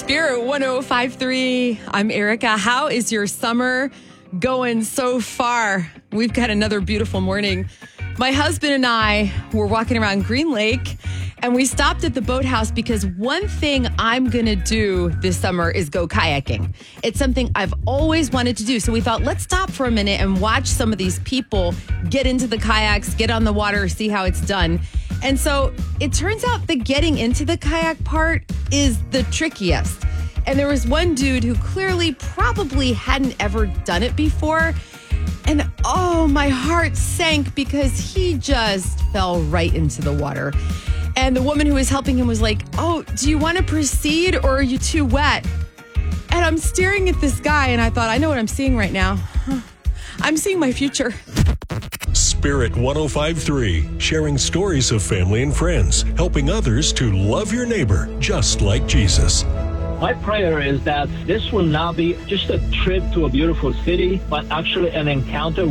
Spirit 105.3. I'm Erica. How is your summer going so far? We've got another beautiful morning. My husband and I were walking around Green Lake, and we stopped at the boathouse because one thing I'm going to do this summer is go kayaking. It's something I've always wanted to do. So we thought, let's stop for a minute and watch some of these people get into the kayaks, get on the water, see how it's done. And so it turns out the getting into the kayak part is the trickiest. And there was one dude who clearly probably hadn't ever done it before. And oh, my heart sank because he just fell right into the water. And the woman who was helping him was like, "Oh, do you want to proceed or are you too wet?" And I'm staring at this guy and I thought, I know what I'm seeing right now. I'm seeing my future. Spirit 105.3, sharing stories of family and friends, helping others to love your neighbor just like Jesus. My prayer is that this will not be just a trip to a beautiful city, but actually an encounter